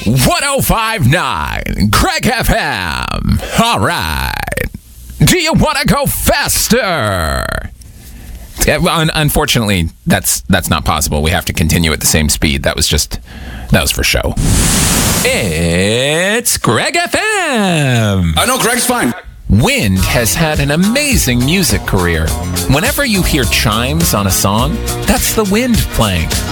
105.9 Craig FM. All right. Do you want to go faster? Unfortunately, that's not possible. We have to continue at the same speed. That was for show. It's Craig FM. I know Craig's fine. Wind has had an amazing music career. Whenever you hear chimes on a song, that's the wind playing.